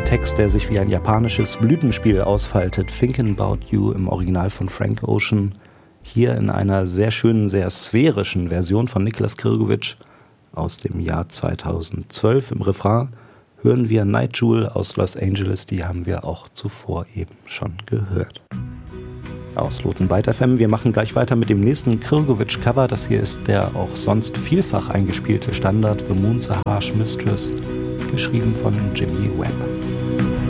Text, der sich wie ein japanisches Blütenspiel ausfaltet. Thinking About You im Original von Frank Ocean. Hier in einer sehr schönen, sehr sphärischen Version von Niklas Krgovic aus dem Jahr 2012. Im Refrain hören wir Night Jewel aus Los Angeles, die haben wir auch zuvor eben schon gehört. Aus Loten Byte FM. Wir machen gleich weiter mit dem nächsten Krgovic-Cover. Das hier ist der auch sonst vielfach eingespielte Standard The Moon's a Harsh Mistress, geschrieben von Jimmy Webb.